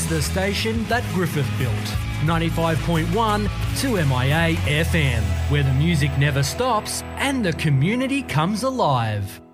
the station that Griffith built. 95.1 2MIA FM, where the music never stops and the community comes alive.